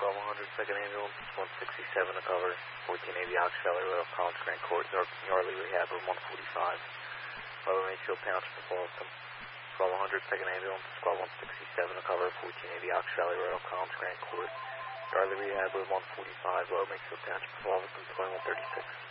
1200 second ambulance, 167 to cover, 1480 Ox Valley Road, Collins Grand Court, Yardley Rehab, room 145. Lower Mansfield Township of Boston, 1200 second ambulance, squad 167 to cover, 1480 Ox Valley Road, Collins Grand Court, Yardley Rehab, room 145, Lower Mansfield Township of Boston, 2136.